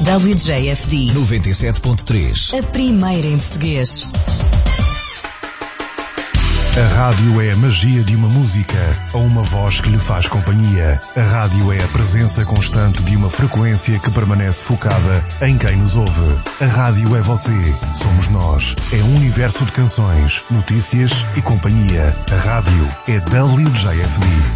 WJFD 97.3. A primeira em português. A rádio é a magia de uma música ou uma voz que lhe faz companhia. A rádio é a presença constante de uma frequência que permanece focada em quem nos ouve. A rádio é você, somos nós. É um universo de canções, notícias e companhia. A rádio é WJFD.